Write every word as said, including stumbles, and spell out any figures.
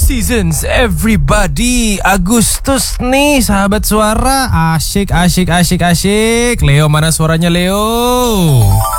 Seasons everybody. Agustus nih sahabat suara. Asyik asyik asyik asyik. Leo mana suaranya Leo?